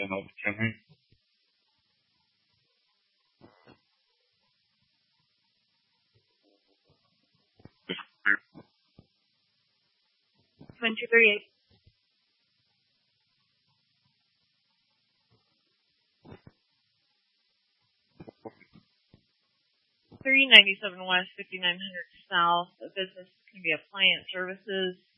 an opportunity. Twin 238. $397 West, 5900 South. The business can be appliance services.